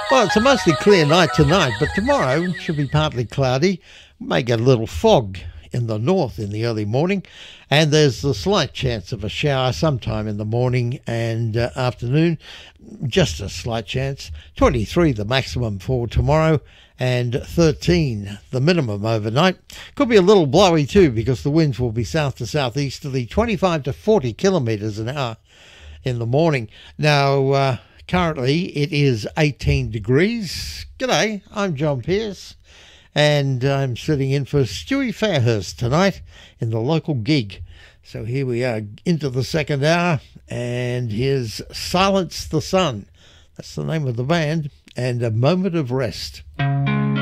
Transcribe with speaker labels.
Speaker 1: Well, it's a mostly clear night tonight, but tomorrow should be partly cloudy. May get a little fog in the north in the early morning, and there's a slight chance of a shower sometime in the morning and afternoon. Just a slight chance. 23 the maximum for tomorrow, and 13 the minimum overnight. Could be a little blowy too, because the winds will be south to southeasterly, 25 to 40 kilometres an hour in the morning. Now, currently it is 18 degrees. G'day, I'm John Pearce, and I'm sitting in for Stewie Fairhurst tonight in the local gig. So here we are into the second hour, and here's Silence the Sun. That's the name of the band, and A Moment of Rest.